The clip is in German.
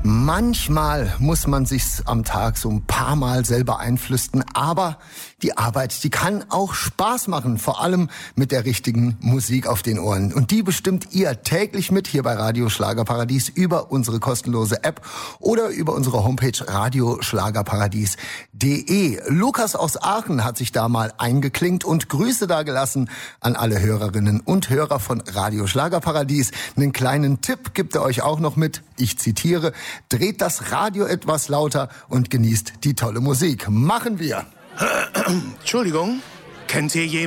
Manchmal muss man sich's am Tag so ein paar Mal selber einflüstern, aber die Arbeit, die kann auch Spaß machen, vor allem mit der richtigen Musik auf den Ohren. Und die bestimmt ihr täglich mit hier bei Radio Schlagerparadies über unsere kostenlose App oder über unsere Homepage radioschlagerparadies.de. Lukas aus Aachen hat sich da mal eingeklinkt und Grüße dagelassen an alle Hörerinnen und Hörer von Radio Schlagerparadies. Einen kleinen Tipp gibt er euch auch noch mit. Ich zitiere: Dreht das Radio etwas lauter und genießt die tolle Musik. Machen wir! Entschuldigung, kennt ihr jemanden?